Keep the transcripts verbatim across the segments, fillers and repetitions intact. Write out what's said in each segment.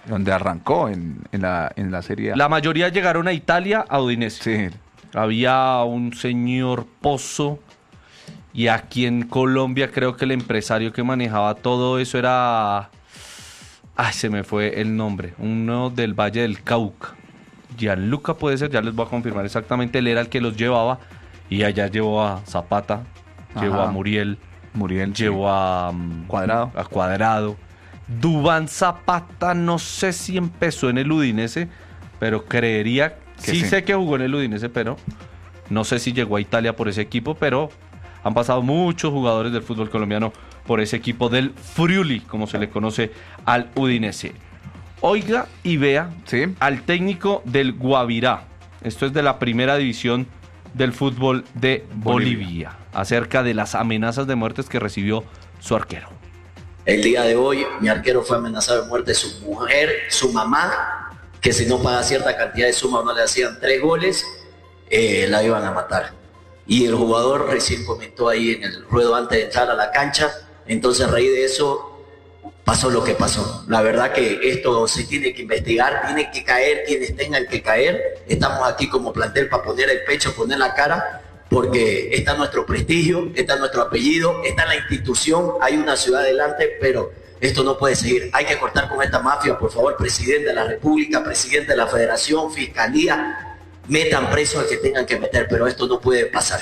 Donde arrancó en, en, la, en la Serie A. La mayoría llegaron a Italia, a Udinese. Sí. Había un señor Pozzo, y aquí en Colombia creo que el empresario que manejaba todo eso era... Ay, se me fue el nombre. Uno del Valle del Cauca. Gianluca puede ser, ya les voy a confirmar exactamente. Él era el que los llevaba, y allá llevó a Zapata, Ajá. llevó a Muriel, Muriel llevó sí. a um, Cuadrado. a Cuadrado. Duván Zapata no sé si empezó en el Udinese, pero creería que sí, sí sé que jugó en el Udinese, pero no sé si llegó a Italia por ese equipo, pero han pasado muchos jugadores del fútbol colombiano por ese equipo del Friuli, como se le conoce al Udinese. Oiga y vea ¿Sí? al técnico del Guavirá, esto es de la primera división del fútbol de Bolivia, Bolivia, acerca de las amenazas de muertes que recibió su arquero. El día de hoy mi arquero fue amenazado de muerte, su mujer, su mamá, que si no paga cierta cantidad de suma o no le hacían tres goles, eh, la iban a matar. Y el jugador recién comentó ahí en el ruedo antes de entrar a la cancha, entonces a raíz de eso pasó lo que pasó. La verdad que esto se tiene que investigar, tiene que caer quienes tengan que caer. Estamos aquí como plantel para poner el pecho, poner la cara, porque está nuestro prestigio, está nuestro apellido, está la institución, hay una ciudad adelante, pero esto no puede seguir. Hay que cortar con esta mafia, por favor, presidente de la República, presidente de la Federación, Fiscalía, metan preso al que tengan que meter, pero esto no puede pasar.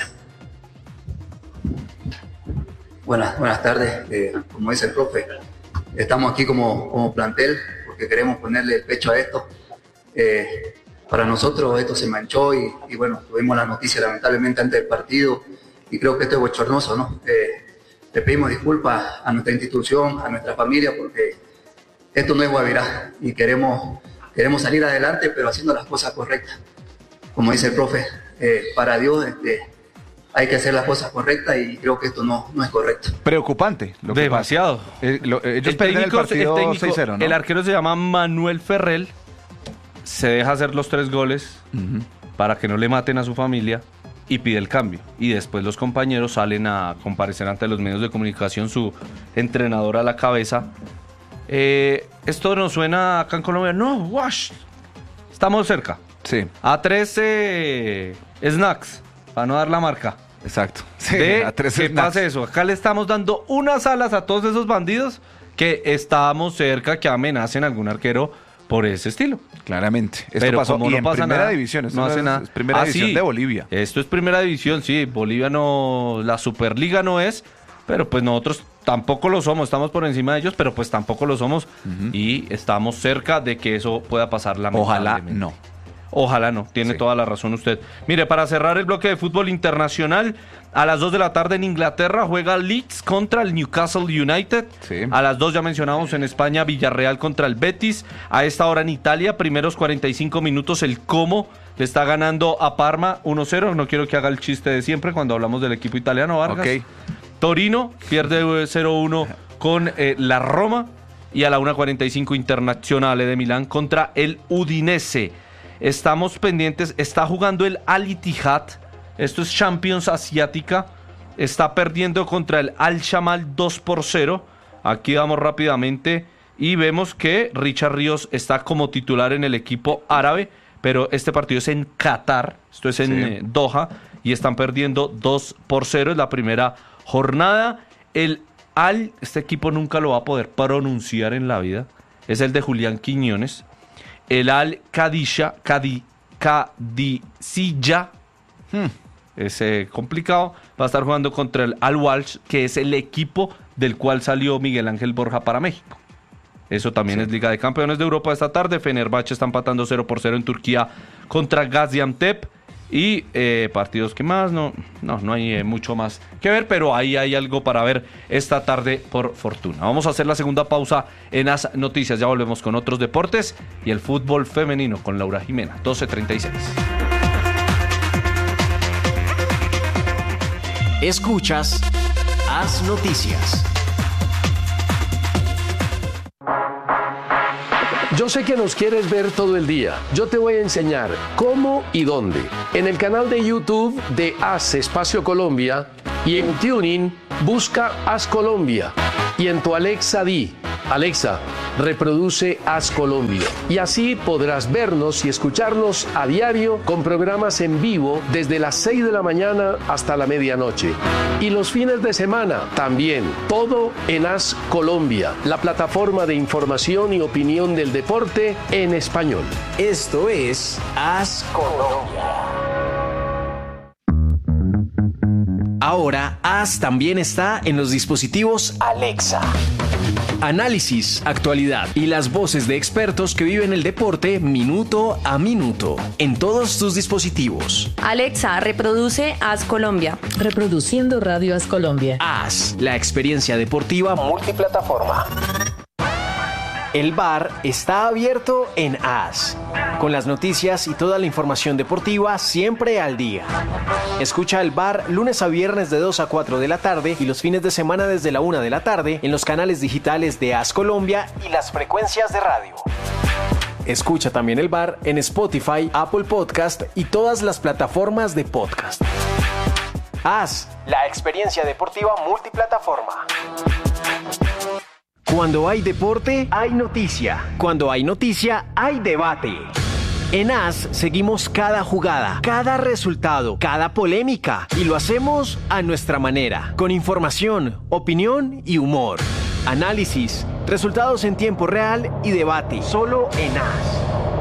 Buenas, buenas tardes, eh, como dice el profe, estamos aquí como, como plantel porque queremos ponerle el pecho a esto. Eh, para nosotros esto se manchó y, y bueno, tuvimos la noticia lamentablemente antes del partido y creo que esto es bochornoso, ¿no? Eh, le pedimos disculpas a nuestra institución, a nuestra familia, porque esto no es Guavirá y queremos, queremos salir adelante, pero haciendo las cosas correctas. Como dice el profe, eh, para Dios este, hay que hacer las cosas correctas y creo que esto no, no es correcto. Preocupante. Lo que Demasiado. Eh, lo, ellos el técnico, el partido el, técnico seis cero, ¿no? El arquero se llama Manuel Ferrell, se deja hacer los tres goles uh-huh. para que no le maten a su familia y pide el cambio. Y después los compañeros salen a comparecer ante los medios de comunicación, su entrenador a la cabeza. Eh, esto nos suena acá en Colombia. No, wash. Estamos cerca. Sí. A trece snacks, para no dar la marca. Exacto. Sí, de a trece que snacks. pase eso. Acá le estamos dando unas alas a todos esos bandidos que estamos cerca que amenacen a algún arquero por ese estilo. Claramente. Esto Pero pasó como y no en pasa primera nada, división. Esto no no hace es, nada. es primera Ah, división sí, de Bolivia. Esto es primera división, sí. Bolivia no, la Superliga no es, pero pues nosotros tampoco lo somos. Estamos por encima de ellos, pero pues tampoco lo somos. Uh-huh. Y estamos cerca de que eso pueda pasar lamentablemente. Ojalá no. Ojalá no, tiene sí. toda la razón usted. Mire, para cerrar el bloque de fútbol internacional, a las dos de la tarde en Inglaterra juega Leeds contra el Newcastle United. Sí. A las dos ya mencionamos en España Villarreal contra el Betis. A esta hora en Italia, primeros cuarenta y cinco minutos, el Como le está ganando a Parma uno cero. No quiero que haga el chiste de siempre cuando hablamos del equipo italiano, Vargas. Okay. Torino pierde cero uno con eh, la Roma. Y a la una cuarenta y cinco Internazionale de Milán contra el Udinese. Estamos pendientes, está jugando el Al Ittihad, esto es Champions Asiática, está perdiendo contra el Al Shamal dos por cero. Aquí vamos rápidamente y vemos que Richard Ríos está como titular en el equipo árabe, pero este partido es en Qatar, esto es en sí. eh, Doha, y están perdiendo dos por cero, es la primera jornada. El Al, este equipo nunca lo va a poder pronunciar en la vida, es el de Julián Quiñones. El Al Qadisha, Qadi, Qadisiyah, hmm. es eh, complicado, va a estar jugando contra el Al Walsh, que es el equipo del cual salió Miguel Ángel Borja para México. Eso también sí. es Liga de Campeones de Europa esta tarde. Fenerbahce está empatando cero por cero en Turquía contra Gaziantep. Y eh, partidos que más, no, no, no hay eh, mucho más que ver, pero ahí hay algo para ver esta tarde por fortuna. Vamos a hacer la segunda pausa en las noticias, ya volvemos con otros deportes y el fútbol femenino con Laura Jimena, doce treinta y seis. Escuchas Haz Noticias. Yo sé que nos quieres ver todo el día. Yo te voy a enseñar cómo y dónde. En el canal de YouTube de Haz Espacio Colombia y en TuneIn busca Haz Colombia. Y en tu Alexa di, Alexa, reproduce Haz Colombia. Y así podrás vernos y escucharnos a diario con programas en vivo desde las seis de la mañana hasta la medianoche. Y los fines de semana también. Todo en Haz Colombia, la plataforma de información y opinión del deporte en español. Esto es Haz Colombia. Ahora, Haz también está en los dispositivos Alexa. Análisis, actualidad y las voces de expertos que viven el deporte minuto a minuto en todos tus dispositivos. Alexa, reproduce Haz Colombia. Reproduciendo Radio Haz Colombia. Haz, la experiencia deportiva multiplataforma. El bar está abierto en Haz, con las noticias y toda la información deportiva siempre al día. Escucha el bar lunes a viernes de dos a cuatro de la tarde y los fines de semana desde la una de la tarde en los canales digitales de Haz Colombia y las frecuencias de radio. Escucha también el bar en Spotify, Apple Podcast y todas las plataformas de podcast. Haz, la experiencia deportiva multiplataforma. Cuando hay deporte, hay noticia. Cuando hay noticia, hay debate. En Haz seguimos cada jugada, cada resultado, cada polémica y lo hacemos a nuestra manera, con información, opinión y humor. Análisis, resultados en tiempo real y debate, solo en Haz.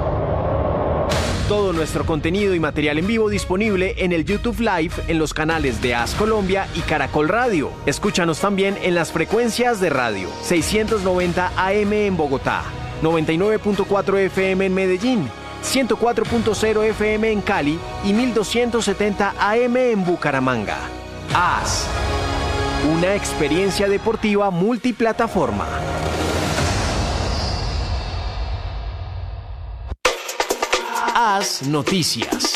Todo nuestro contenido y material en vivo disponible en el YouTube Live en los canales de Haz Colombia y Caracol Radio. Escúchanos también en las frecuencias de radio seiscientos noventa A M en Bogotá, noventa y nueve punto cuatro F M en Medellín, ciento cuatro punto cero F M en Cali y mil doscientos setenta A M en Bucaramanga. Haz, una experiencia deportiva multiplataforma. Haz Noticias.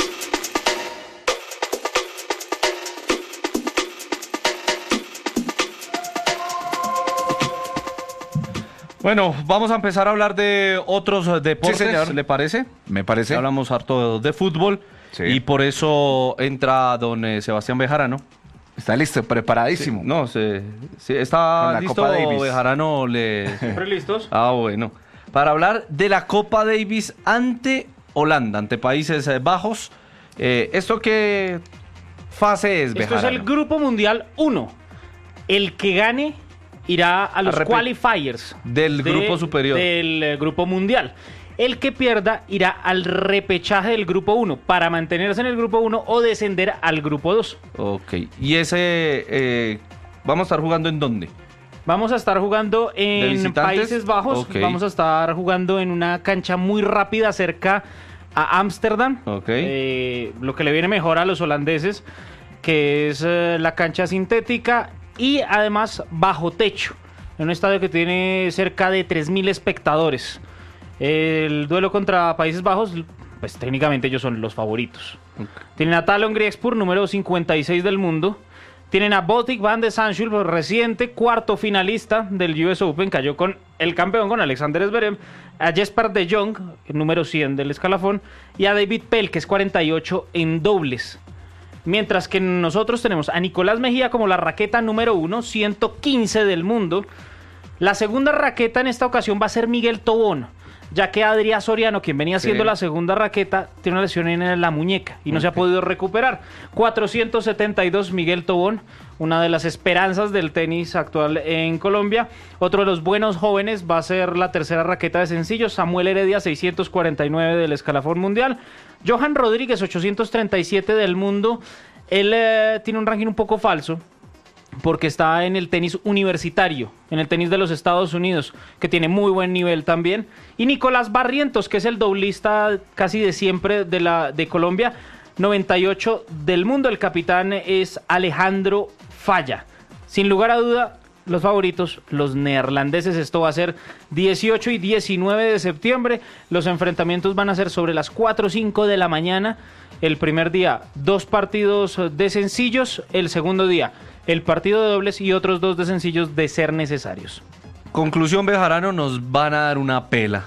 Bueno, vamos a empezar a hablar de otros deportes, Sí, señor. ¿le parece? Me parece. Hablamos harto de fútbol Sí. y por eso entra don eh, Sebastián Bejarano. Está listo, preparadísimo. No, se, se- Con está la listo Copa Davis. Bejarano. Le... ¿Siempre listos? Ah, bueno. Para hablar de la Copa Davis ante Holanda, ante Países eh, Bajos. Eh, ¿Esto qué fase es, Esto Bejarano? es el Grupo Mundial uno. El que gane irá a los A repe- qualifiers Del grupo superior. Del eh, Grupo Mundial. El que pierda irá al repechaje del Grupo uno para mantenerse en el Grupo uno o descender al Grupo dos. Ok. ¿Y ese eh, vamos a estar jugando en dónde? Vamos a estar jugando ¿De en visitantes? Países Bajos. Ok. Vamos a estar jugando en una cancha muy rápida cerca a Ámsterdam. Ok. Eh, lo que le viene mejor a los holandeses, que es eh, la cancha sintética y además bajo techo. En un estadio que tiene cerca de tres mil espectadores. El duelo contra Países Bajos, pues técnicamente ellos son los favoritos. Tienen a Talon Griekspor, número cincuenta y seis del mundo. Tienen a Botic Van de Sanschul, reciente cuarto finalista del U S Open, cayó con el campeón, con Alexander Zverev, a Jesper de Jong, número cien del escalafón, y a David Pell, que es cuarenta y ocho en dobles. Mientras que nosotros tenemos a Nicolás Mejía como la raqueta número uno, ciento quince del mundo. La segunda raqueta en esta ocasión va a ser Miguel Tobón, ya que Adrián Soriano, quien venía siendo Sí. la segunda raqueta, tiene una lesión en la muñeca y no se ha podido recuperar. cuatrocientos setenta y dos Miguel Tobón, una de las esperanzas del tenis actual en Colombia. Otro de los buenos jóvenes va a ser la tercera raqueta de sencillos, Samuel Heredia, seiscientos cuarenta y nueve del escalafón mundial. Johan Rodríguez, ochocientos treinta y siete del mundo. Él eh, tiene un ranking un poco falso, porque está en el tenis universitario, en el tenis de los Estados Unidos, que tiene muy buen nivel también. Y Nicolás Barrientos, que es el doblista casi de siempre de, la, de Colombia, noventa y ocho del mundo. El capitán es Alejandro Falla. Sin lugar a duda, los favoritos, los neerlandeses. Esto va a ser dieciocho y diecinueve de septiembre. Los enfrentamientos van a ser sobre las cuatro o cinco de la mañana. El primer día, dos partidos de sencillos. El segundo día, el partido de dobles y otros dos de sencillos de ser necesarios. Conclusión, Bejarano, nos van a dar una pela.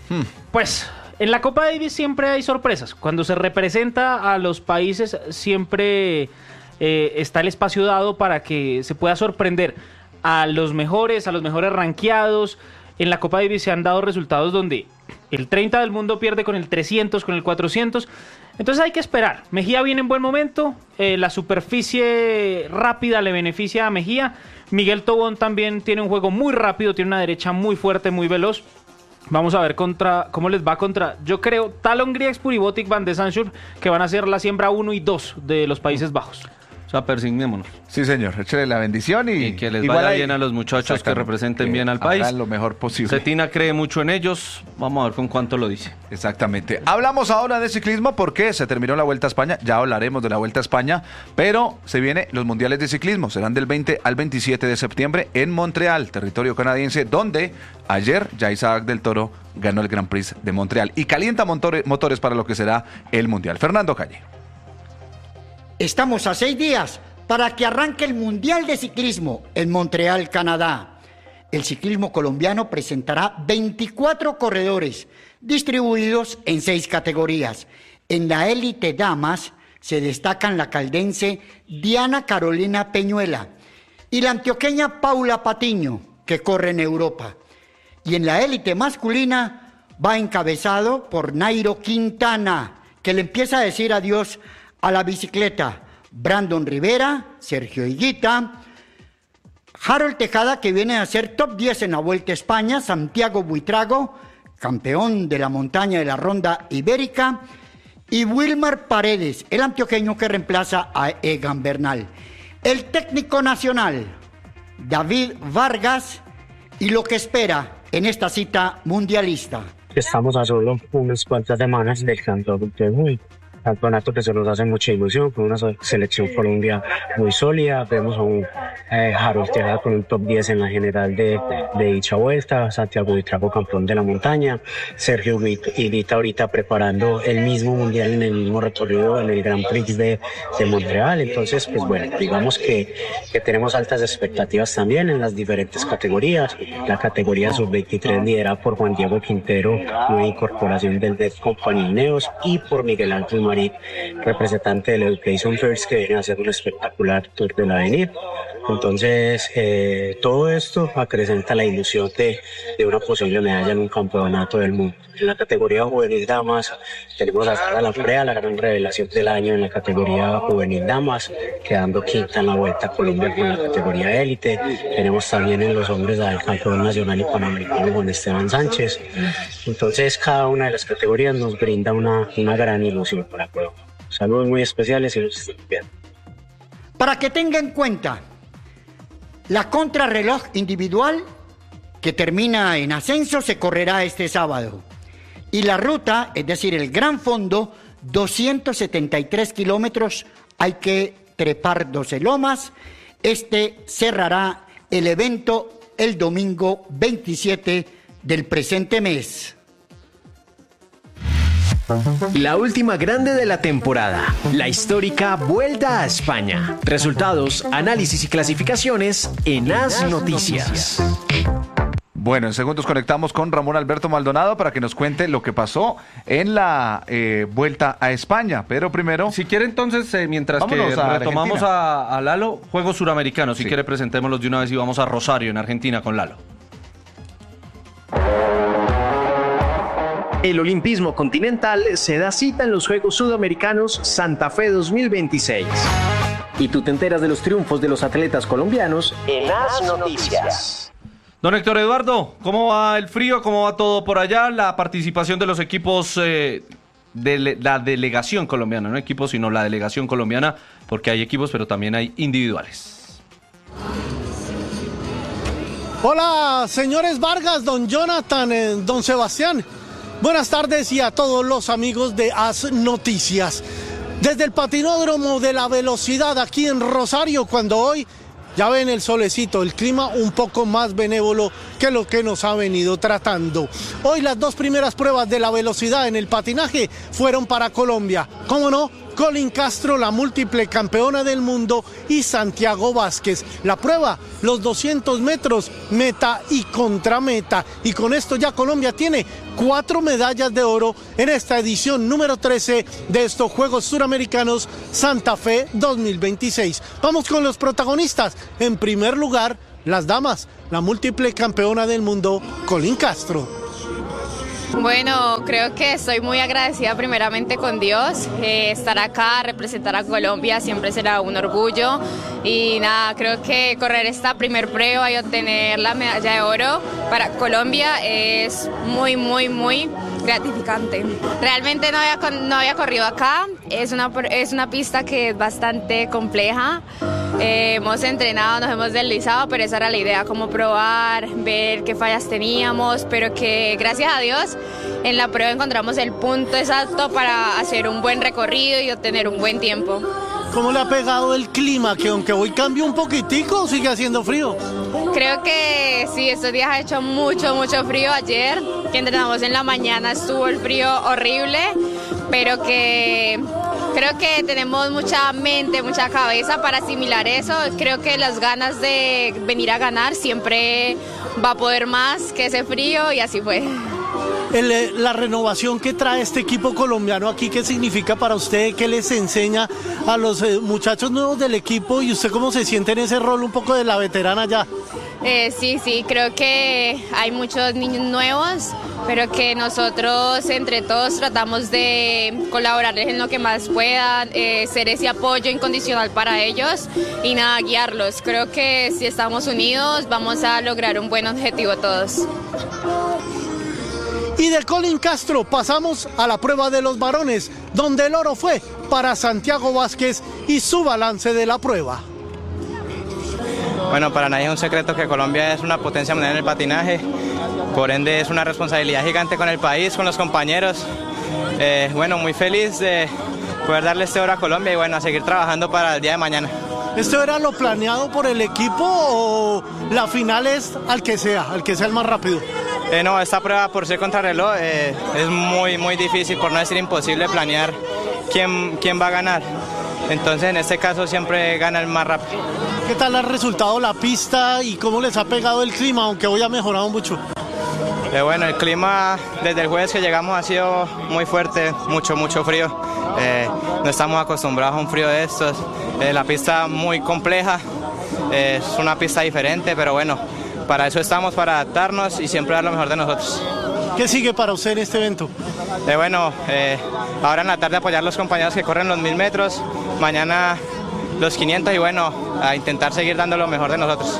Pues en la Copa Davis siempre hay sorpresas. Cuando se representa a los países siempre eh, está el espacio dado para que se pueda sorprender a los mejores, a los mejores rankeados. en la Copa Davis se han dado resultados donde el treinta del mundo pierde con el trescientos, con el cuatrocientos. Entonces hay que esperar. Mejía viene en buen momento, eh, la superficie rápida le beneficia a Mejía. Miguel Tobón también tiene un juego muy rápido, tiene una derecha muy fuerte, muy veloz. Vamos a ver contra cómo les va contra, yo creo, Talon Grieks, Puribotic, Van de Sanschur, que van a ser la siembra uno y dos de los Países Bajos. O sea, persignémonos. Sí, señor. Échale la bendición y, y que les igual vaya hay, bien a los muchachos que representen que bien al país. Hagan lo mejor posible. Cetina cree mucho en ellos. Vamos a ver con cuánto lo dice. Exactamente. Hablamos ahora de ciclismo porque se terminó la Vuelta a España. Ya hablaremos de la Vuelta a España, pero se vienen los mundiales de ciclismo. Serán del veinte al veintisiete de septiembre en Montreal, territorio canadiense, donde ayer ya Isaac del Toro ganó el Grand Prix de Montreal y calienta motores para lo que será el mundial. Fernando Calle. Estamos a seis días para que arranque el Mundial de Ciclismo en Montreal, Canadá. El ciclismo colombiano presentará veinticuatro corredores distribuidos en seis categorías. En la élite damas se destacan la caldense Diana Carolina Peñuela y la antioqueña Paula Patiño, que corre en Europa. Y en la élite masculina va encabezado por Nairo Quintana, que le empieza a decir adiós a la bicicleta. Brandon Rivera, Sergio Higuita, Harold Tejada, que viene a ser top diez en la Vuelta a España, Santiago Buitrago, campeón de la montaña de la Ronda Ibérica, y Wilmar Paredes, el antioqueño que reemplaza a Egan Bernal. El técnico nacional, David Vargas, y lo que espera en esta cita mundialista. Estamos a solo unas cuantas semanas del campeonato del mundo. Campeonato que se nos hace mucha ilusión, con una selección Colombia muy sólida. Vemos a un eh, Harold Tejada con un top diez en la general de, de dicha vuelta, Santiago Buitrago campeón de la montaña, Sergio Higuita ahorita preparando el mismo mundial en el mismo recorrido en el Grand Prix de, de Montreal. Entonces, pues bueno, digamos que, que tenemos altas expectativas también en las diferentes categorías. La categoría sub veintitrés liderada por Juan Diego Quintero, nueva incorporación del Death Company Neos, y por Miguel Ángel Marín, representante del Education First, que viene a hacer un espectacular Tour del Avenir. Entonces, eh, todo esto acrecenta la ilusión de, de una posible medalla en un campeonato del mundo. En la categoría juvenil damas tenemos a Sara Lafrea, la gran revelación del año en la categoría juvenil damas, quedando quinta en la Vuelta a Colombia con la categoría élite. Tenemos también en los hombres al campeón nacional y panamericano Juan Esteban Sánchez. Entonces, cada una de las categorías nos brinda una, una gran ilusión para la prueba. Saludos muy especiales y los estén viendo. Para que tenga en cuenta, la contrarreloj individual que termina en ascenso se correrá este sábado. Y la ruta, es decir, el gran fondo, doscientos setenta y tres kilómetros, hay que trepar doce lomas. Este cerrará el evento el domingo veintisiete del presente mes. La última grande de la temporada, la histórica Vuelta a España. Resultados, análisis y clasificaciones en As Noticias. Bueno, en segundos conectamos con Ramón Alberto Maldonado para que nos cuente lo que pasó en la eh, Vuelta a España. Pero primero... Si quiere entonces, eh, mientras vámonos que a retomamos a, a Lalo, Juegos Suramericanos. Si sí. quiere, presentémoslos de una vez y vamos a Rosario, en Argentina, con Lalo. El olimpismo continental se da cita en los Juegos Sudamericanos Santa Fe dos mil veintiséis. Y tú te enteras de los triunfos de los atletas colombianos en As Noticias. Don Héctor Eduardo, ¿cómo va el frío? ¿Cómo va todo por allá? La participación de los equipos eh, de le- la delegación colombiana, no equipos, sino la delegación colombiana, porque hay equipos, pero también hay individuales. Hola, señores Vargas, don Jonathan, eh, don Sebastián. Buenas tardes y a todos los amigos de As Noticias. Desde el patinódromo de la velocidad aquí en Rosario, cuando hoy ya ven el solecito, el clima un poco más benévolo que lo que nos ha venido tratando. Hoy las dos primeras pruebas de la velocidad en el patinaje fueron para Colombia. ¿Cómo no? Colin Castro, la múltiple campeona del mundo, y Santiago Vázquez. La prueba, los doscientos metros, meta y contrameta. Y con esto ya Colombia tiene cuatro medallas de oro en esta edición número trece de estos Juegos Suramericanos Santa Fe dos mil veintiséis. Vamos con los protagonistas. En primer lugar, las damas, la múltiple campeona del mundo, Colin Castro. Bueno, creo que estoy muy agradecida primeramente con Dios. Eh, estar acá, representar a Colombia siempre será un orgullo. Y nada, creo que correr esta primer prueba y obtener la medalla de oro para Colombia es muy, muy, muy gratificante. Realmente no había, no había corrido acá. Es una, es una pista que es bastante compleja. Eh, hemos entrenado, nos hemos deslizado, pero esa era la idea, como probar, ver qué fallas teníamos, pero que gracias a Dios en la prueba encontramos el punto exacto para hacer un buen recorrido y obtener un buen tiempo. ¿Cómo le ha pegado el clima? Que aunque hoy cambió un poquitico, sigue haciendo frío. Creo que sí, estos días ha hecho mucho, mucho frío. Ayer que entrenamos en la mañana estuvo el frío horrible, pero que creo que tenemos mucha mente, mucha cabeza para asimilar eso. Creo que las ganas de venir a ganar siempre va a poder más que ese frío y así fue. El, la renovación que trae este equipo colombiano aquí, ¿qué significa para usted? ¿Qué les enseña a los eh, muchachos nuevos del equipo? ¿Y usted cómo se siente en ese rol un poco de la veterana ya? Eh, sí, sí, creo que hay muchos niños nuevos, pero que nosotros entre todos tratamos de colaborarles en lo que más puedan, eh, ser ese apoyo incondicional para ellos y nada, guiarlos. Creo que si estamos unidos vamos a lograr un buen objetivo todos. Y de Colin Castro pasamos a la prueba de los varones, donde el oro fue para Santiago Vázquez y su balance de la prueba. Bueno, para nadie es un secreto que Colombia es una potencia mundial en el patinaje, por ende es una responsabilidad gigante con el país, con los compañeros. Eh, bueno, muy feliz de poder darle este oro a Colombia y bueno, a seguir trabajando para el día de mañana. ¿Esto era lo planeado por el equipo o la final es al que sea, al que sea el más rápido? Eh, no, esta prueba por ser contrarreloj eh, es muy, muy difícil, por no decir imposible, planear quién, quién va a ganar. Entonces, en este caso, siempre gana el más rápido. ¿Qué tal ha resultado la pista y cómo les ha pegado el clima, aunque hoy ha mejorado mucho? Eh, bueno, el clima desde el jueves que llegamos ha sido muy fuerte, mucho, mucho frío. Eh, no estamos acostumbrados a un frío de estos. Eh, la pista muy compleja, eh, es una pista diferente, pero bueno, para eso estamos, para adaptarnos y siempre dar lo mejor de nosotros. ¿Qué sigue para usted en este evento? Eh, bueno, eh, ahora en la tarde apoyar a los compañeros que corren los mil metros, mañana los quinientos y bueno, a intentar seguir dando lo mejor de nosotros.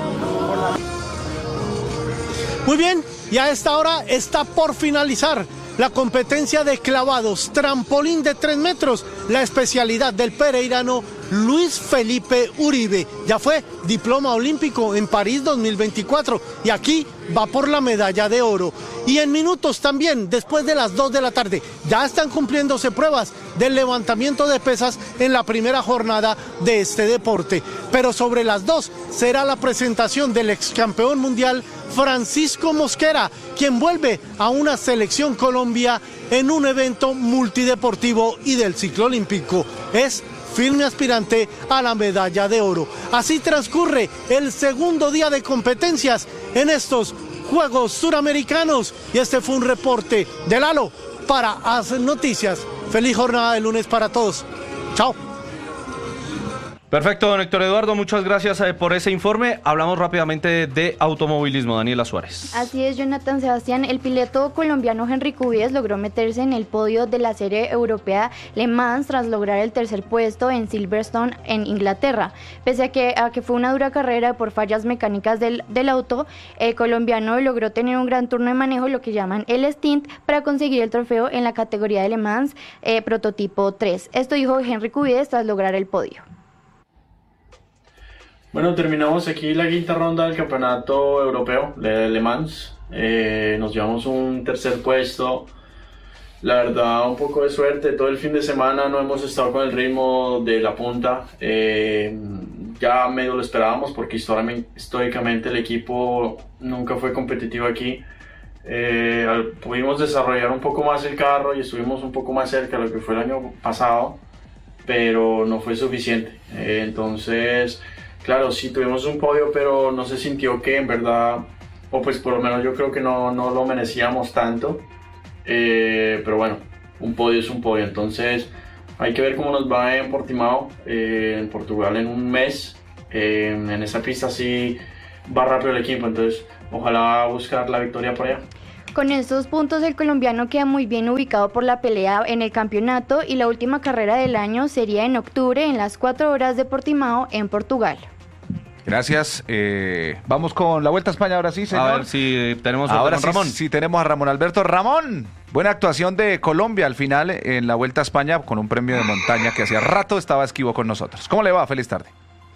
Muy bien, y a esta hora está por finalizar la competencia de clavados, trampolín de tres metros, la especialidad del pereirano Luis Felipe Uribe. Ya fue diploma olímpico en París dos mil veinticuatro y aquí va por la medalla de oro. Y en minutos también, después de las dos de la tarde, ya están cumpliéndose pruebas del levantamiento de pesas en la primera jornada de este deporte. Pero sobre las dos será la presentación del ex campeón mundial Francisco Mosquera, quien vuelve a una selección Colombia en un evento multideportivo y del ciclo olímpico. Es firme aspirante a la medalla de oro. Así transcurre el segundo día de competencias en estos Juegos Suramericanos y este fue un reporte de Lalo para As Noticias. Feliz jornada de lunes para todos. Chao. Perfecto, don Héctor Eduardo, muchas gracias eh, por ese informe. Hablamos rápidamente de, de automovilismo. Daniela Suárez. Así es, Jonathan Sebastián. El piloto colombiano Henry Cubides logró meterse en el podio de la serie europea Le Mans tras lograr el tercer puesto en Silverstone en Inglaterra. Pese a que, a que fue una dura carrera por fallas mecánicas del, del auto, el colombiano logró tener un gran turno de manejo, lo que llaman el stint, para conseguir el trofeo en la categoría de Le Mans eh, prototipo tres. Esto dijo Henry Cubides tras lograr el podio. Bueno, terminamos aquí la quinta ronda del campeonato europeo de Le Mans. Eh, nos llevamos un tercer puesto. La verdad, un poco de suerte. Todo el fin de semana no hemos estado con el ritmo de la punta. Eh, ya medio lo esperábamos porque históricamente el equipo nunca fue competitivo aquí. Eh, pudimos desarrollar un poco más el carro y estuvimos un poco más cerca de lo que fue el año pasado, pero no fue suficiente. Eh, entonces... Claro, sí tuvimos un podio, pero no se sintió que en verdad, o pues por lo menos yo creo que no, no lo merecíamos tanto. Eh, pero bueno, un podio es un podio, entonces hay que ver cómo nos va en Portimao, eh, en Portugal en un mes. Eh, en esa pista sí va rápido el equipo, entonces ojalá buscar la victoria por allá. Con estos puntos el colombiano queda muy bien ubicado por la pelea en el campeonato y la última carrera del año sería en octubre en las cuatro horas de Portimao en Portugal. Gracias. Eh, vamos con la Vuelta a España ahora sí, señor. A ver si tenemos a ahora Ramón. Sí, sí tenemos a Ramón Alberto. Ramón, buena actuación de Colombia al final en la Vuelta a España con un premio de montaña que hacía rato estaba esquivo con nosotros. ¿Cómo le va? Feliz tarde.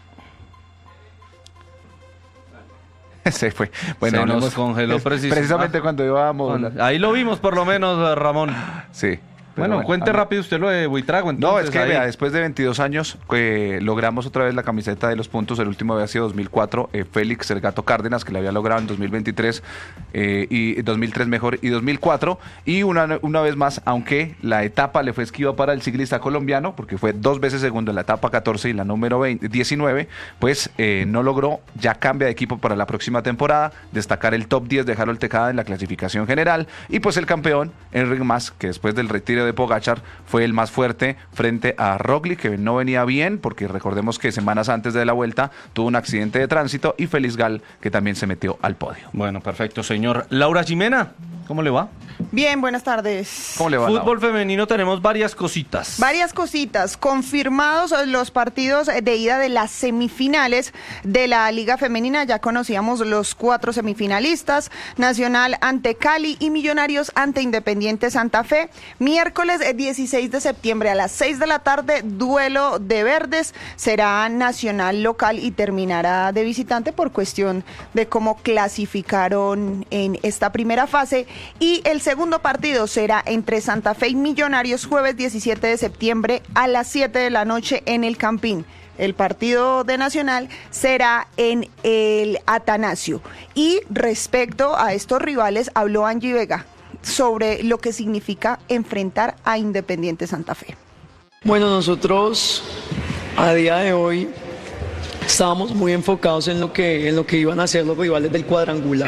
Se fue. Bueno, se nos hablemos, congeló precis precisamente ah, cuando íbamos. Con, ahí lo vimos por lo menos, Ramón. Sí. Bueno, bueno, cuente rápido usted lo de Buitrago. Entonces, no, es que ahí... vea, después de veintidós años eh, logramos otra vez la camiseta de los puntos. El último había sido dos mil cuatro, eh, Félix el Gato Cárdenas, que la había logrado en dos mil veintitrés eh, y dos mil tres mejor y dos mil cuatro. Y una, una vez más, aunque la etapa le fue esquiva para el ciclista colombiano, porque fue dos veces segundo en la etapa catorce y la número veinte, diecinueve, pues eh, no logró, ya cambia de equipo para la próxima temporada, destacar el top diez de Harold Tejada en la clasificación general. Y pues el campeón, Enric Mas, que después del retiro de Pogačar fue el más fuerte frente a Roglic, que no venía bien, porque recordemos que semanas antes de la vuelta tuvo un accidente de tránsito, y Félix Gal, que también se metió al podio. Bueno, perfecto, señor. Laura Jimena, ¿cómo le va? Bien, buenas tardes. ¿Cómo le va? Fútbol Laura? Femenino tenemos varias cositas. Varias cositas. Confirmados los partidos de ida de las semifinales de la Liga Femenina. Ya conocíamos los cuatro semifinalistas. Nacional ante Cali y Millonarios ante Independiente Santa Fe. Miércoles dieciséis de septiembre a las seis de la tarde, duelo de verdes. Será Nacional local y terminará de visitante por cuestión de cómo clasificaron en esta primera fase. Y el segundo partido será entre Santa Fe y Millonarios, jueves diecisiete de septiembre a las siete de la noche en el Campín. El partido de Nacional será en el Atanasio. Y respecto a estos rivales, habló Angie Vega sobre lo que significa enfrentar a Independiente Santa Fe. Bueno, nosotros a día de hoy estábamos muy enfocados en lo que, en lo que iban a hacer los rivales del cuadrangular.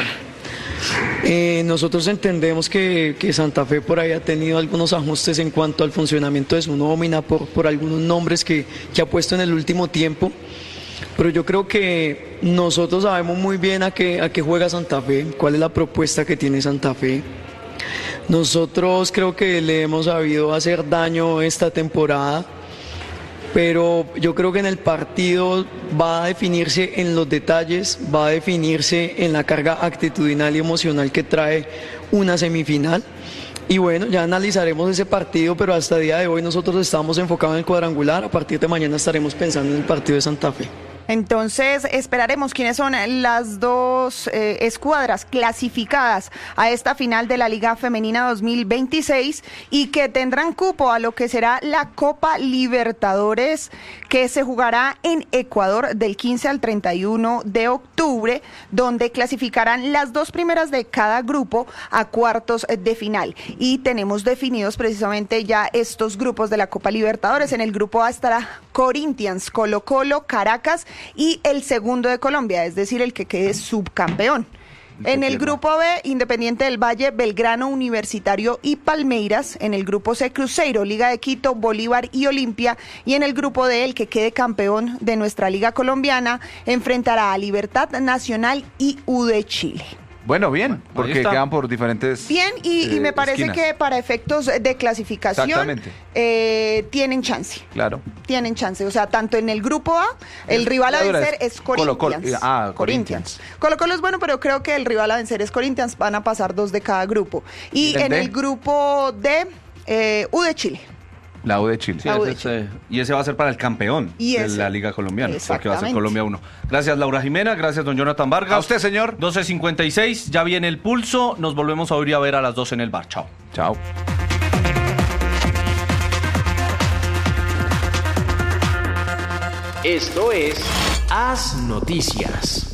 Eh, nosotros entendemos que, que Santa Fe por ahí ha tenido algunos ajustes en cuanto al funcionamiento de su nómina por, por algunos nombres que, que ha puesto en el último tiempo, pero yo creo que nosotros sabemos muy bien a qué, a qué juega Santa Fe, cuál es la propuesta que tiene Santa Fe. Nosotros creo que le hemos sabido hacer daño esta temporada, pero yo creo que en el partido va a definirse en los detalles, va a definirse en la carga actitudinal y emocional que trae una semifinal. Y bueno, ya analizaremos ese partido, pero hasta el día de hoy nosotros estamos enfocados en el cuadrangular. A partir de mañana estaremos pensando en el partido de Santa Fe. Entonces esperaremos quiénes son las dos eh, escuadras clasificadas a esta final de la Liga Femenina dos mil veintiséis y que tendrán cupo a lo que será la Copa Libertadores, que se jugará en Ecuador del quince al treinta y uno de octubre, donde clasificarán las dos primeras de cada grupo a cuartos de final. Y tenemos definidos precisamente ya estos grupos de la Copa Libertadores. En el grupo A estará Corinthians, Colo Colo, Caracas y el segundo de Colombia, es decir, el que quede subcampeón. En el grupo B, Independiente del Valle, Belgrano, Universitario y Palmeiras. En el grupo C, Cruzeiro, Liga de Quito, Bolívar y Olimpia. Y en el grupo D, el que quede campeón de nuestra Liga Colombiana, enfrentará a Libertad Nacional y U de Chile. Bueno, bien, porque quedan por diferentes Bien, y, eh, y me parece esquinas. que para efectos de clasificación eh, tienen chance. Claro. Tienen chance, o sea, tanto en el grupo A, el rival a vencer es Corinthians. Colo, Colo, ah, Corinthians. Colo Colo es bueno, pero creo que el rival a vencer es Corinthians, van a pasar dos de cada grupo. Y, ¿Y el en D? el grupo D, eh, U de Chile. La U de Chile. Sí, ese es, eh, y ese va a ser para el campeón Y de ese. la Liga Colombiana, porque va a ser Exactamente. Colombia uno. Gracias, Laura Jimena, gracias, don Jonathan Vargas. A usted, señor. doce cincuenta y seis, ya viene el pulso, nos volvemos a oír y a ver a las doce en el bar. Chao. Chao. Esto es Haz Noticias.